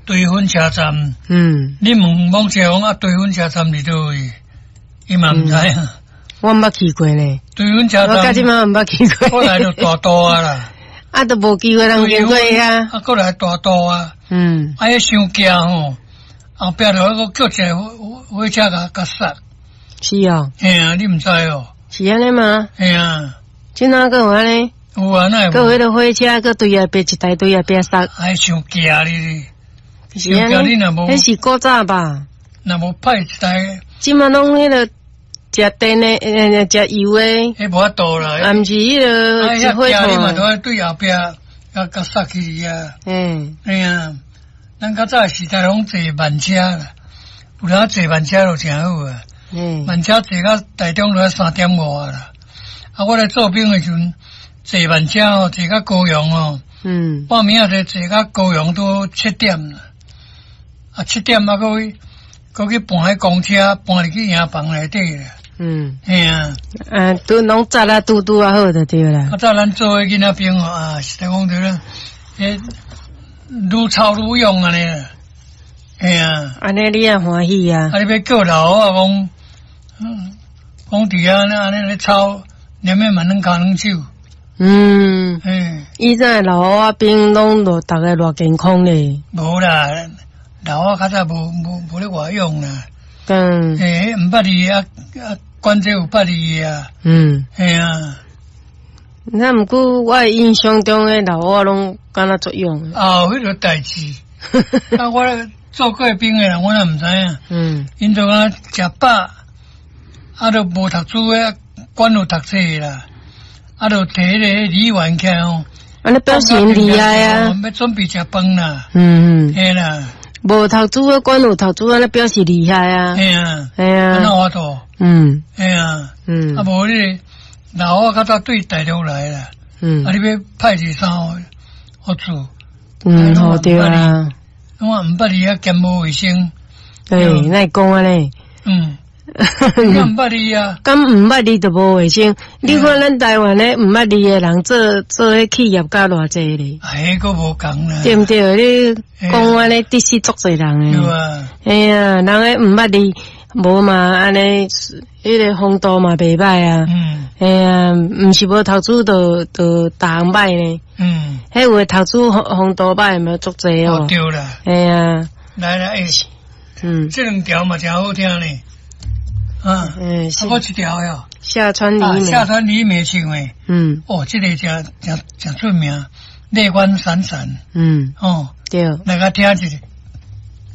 对分车站，你问网车讲对分车站伫倒位，伊嘛毋知啊。 我捌去过呢。对分车站， 我家己嘛毋捌去过。 过来就大道啊啦。 啊，都无机会通经过啊。 啊，过来大道啊。啊，迄伤惊吼，后壁就迄个叫一个火车甲刹。 是哦。 嘿啊，你毋知哦。 是安尼吗？ 嘿啊。 今仔个有安尼？ 有啊，那有。 个迄个火车个对啊，别一台对啊，别刹。 还伤惊你。 是安尼。迄是古早吧？ 若无派一台。 即马拢迄个。食电的，食油的， 迄无法度啦。 啊，毋是迄个一火车。你嘛都对后壁甲刹起去啊。哎啊，咱较早时代拢坐慢车啦，有当坐慢车就诚好啊。慢车坐到台中就3.5啦。啊，我来做兵的时阵，坐慢车哦，坐到高雄哦。半暝仔坐到高雄都7点啦。啊，7点啊，搁去搬迄公车，搬入去营房内底啦。嘿啊， 都拢早啊，拄啊好就对啦。 较早咱做诶囡仔兵啊，实在讲对啦，愈操愈勇安尼啦。嘿啊， 安尼你也欢喜啊？ 啊，你要叫老啊讲，讲伫遐安尼咧操，连咩嘛软脚软手。 以前老啊兵拢都逐个偌健康咧。 无啦，老啊较早无咧外用啦。毋捌哩啊。关节有捌哩啊，嘿啊。 那毋过我印象中诶老我拢敢若作用。 迄个代志，啊，我做过兵诶人，我也毋知影。因就讲食饱，啊，都无读书诶，管有读册啦，啊，就摕迄个梨丸起来哦。 安尼表示厉害啊！ 要准备食饭啦。嘿啦。 无读书诶，管有读书，安尼表示厉害啊！ 嘿啊， 安怎法度？嘿啊，啊无你老我较早对大陆来啦，啊你要派一衫好做， 好对啊， 我毋捌你啊兼无卫生， 对，那讲安尼， 我毋捌你啊， 敢毋捌你就无卫生，你看咱台湾咧毋捌你诶人做迄企业家偌济咧， 迄个无共啦， 对毋对？你讲安尼得失足济人诶， 对啊， 哎呀，人诶毋捌你。无嘛，安尼迄个风度嘛袂歹啊。哎呀，毋是无读书就逐项歹呢。迄有诶读书风度歹嘛足济哦。 对啦。 哎呀， 来，这两条嘛真好听呢。啊，我一条哟。 下川里美。 下川里美唱诶。这个真出名，泪光闪闪。 对。 来个听一下。